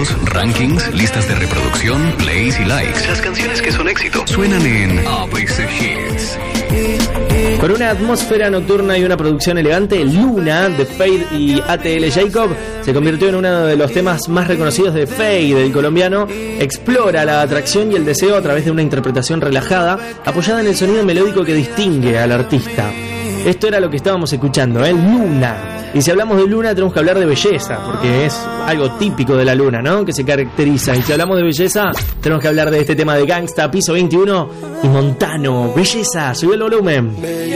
videos, rankings, listas de reproducción, plays y likes. Las canciones que son éxito suenan en ABC Hits. Con una atmósfera nocturna y una producción elegante, Luna de Fade y ATL Jacob se convirtió en uno de los temas más reconocidos de Fade. El colombiano explora la atracción y el deseo a través de una interpretación relajada, apoyada en el sonido melódico que distingue al artista. Esto era lo que estábamos escuchando, Luna. Y si hablamos de Luna tenemos que hablar de belleza, porque es algo típico de la Luna, ¿no? Que se caracteriza. Y si hablamos de belleza, tenemos que hablar de este tema de Gangsta, Piso 21 y Montano. Belleza, sube el volumen.